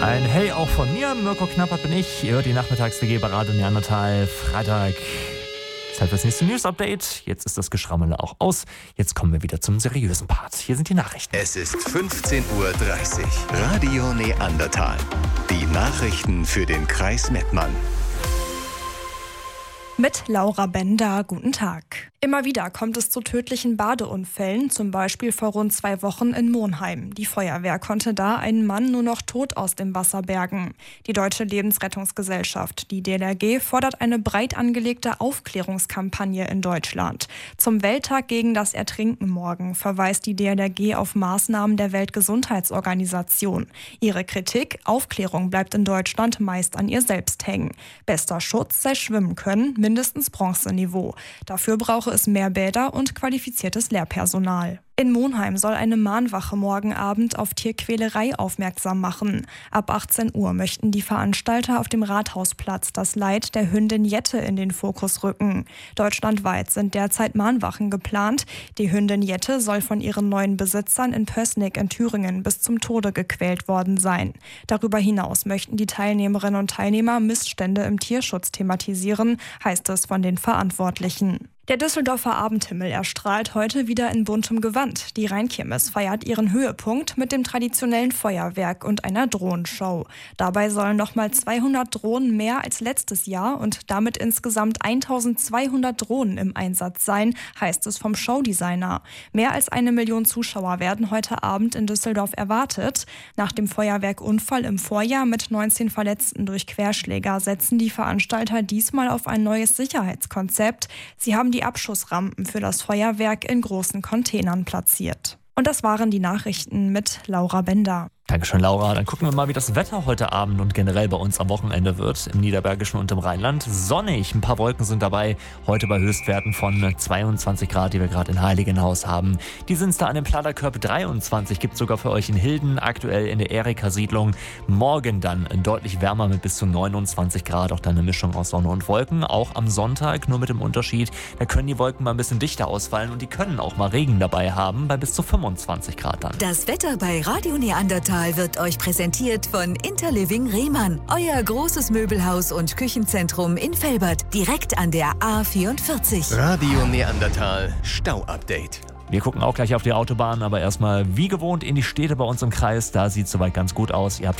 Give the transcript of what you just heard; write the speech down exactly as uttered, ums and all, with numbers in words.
Ein Hey auch von mir, Mirko Knappert bin ich. Ihr hört die Nachmittags-W G bei Radio Neandertal, Freitag. Zeit für das nächste News-Update. Jetzt ist das Geschrammele auch aus. Jetzt kommen wir wieder zum seriösen Part. Hier sind die Nachrichten. Es ist fünfzehn Uhr dreißig. Radio Neandertal. Die Nachrichten für den Kreis Mettmann. Mit Laura Bender, guten Tag. Immer wieder kommt es zu tödlichen Badeunfällen, zum Beispiel vor rund zwei Wochen in Monheim. Die Feuerwehr konnte da einen Mann nur noch tot aus dem Wasser bergen. Die Deutsche Lebensrettungsgesellschaft, die D L R G, fordert eine breit angelegte Aufklärungskampagne in Deutschland. Zum Welttag gegen das Ertrinken morgen verweist die D L R G auf Maßnahmen der Weltgesundheitsorganisation. Ihre Kritik: Aufklärung bleibt in Deutschland meist an ihr selbst hängen. Bester Schutz sei Schwimmen können, mindestens Bronzeniveau. Dafür brauche es mehr Bäder und qualifiziertes Lehrpersonal. In Monheim soll eine Mahnwache morgen Abend auf Tierquälerei aufmerksam machen. Ab achtzehn Uhr möchten die Veranstalter auf dem Rathausplatz das Leid der Hündin Jette in den Fokus rücken. Deutschlandweit sind derzeit Mahnwachen geplant. Die Hündin Jette soll von ihren neuen Besitzern in Pößnig in Thüringen bis zum Tode gequält worden sein. Darüber hinaus möchten die Teilnehmerinnen und Teilnehmer Missstände im Tierschutz thematisieren, heißt es von den Verantwortlichen. Der Düsseldorfer Abendhimmel erstrahlt heute wieder in buntem Gewand. Die Rheinkirmes feiert ihren Höhepunkt mit dem traditionellen Feuerwerk und einer Drohnenshow. Dabei sollen nochmal zweihundert Drohnen mehr als letztes Jahr und damit insgesamt eintausendzweihundert Drohnen im Einsatz sein, heißt es vom Showdesigner. Mehr als eine Million Zuschauer werden heute Abend in Düsseldorf erwartet. Nach dem Feuerwerkunfall im Vorjahr mit neunzehn Verletzten durch Querschläger setzen die Veranstalter diesmal auf ein neues Sicherheitskonzept. Sie haben die Abschussrampen für das Feuerwerk in großen Containern platziert. Und das waren die Nachrichten mit Laura Bender. Dankeschön, Laura. Dann gucken wir mal, wie das Wetter heute Abend und generell bei uns am Wochenende wird. Im Niederbergischen und im Rheinland sonnig. Ein paar Wolken sind dabei. Heute bei Höchstwerten von zweiundzwanzig Grad, die wir gerade in Heiligenhaus haben. Die sind es da an dem Pladerkörper dreiundzwanzig. Gibt es sogar für euch in Hilden, aktuell in der Erika-Siedlung. Morgen dann deutlich wärmer mit bis zu neunundzwanzig Grad. Auch dann eine Mischung aus Sonne und Wolken. Auch am Sonntag, nur mit dem Unterschied, da können die Wolken mal ein bisschen dichter ausfallen und die können auch mal Regen dabei haben, bei bis zu fünfundzwanzig Grad dann. Das Wetter bei Radio Neandertal wird euch präsentiert von Interliving Rehmann, euer großes Möbelhaus und Küchenzentrum in Velbert, direkt an der A vierundvierzig. Radio Neandertal Stau-Update. Wir gucken auch gleich auf die Autobahn, aber erstmal wie gewohnt in die Städte bei uns im Kreis. Da sieht es soweit ganz gut aus. Ihr habt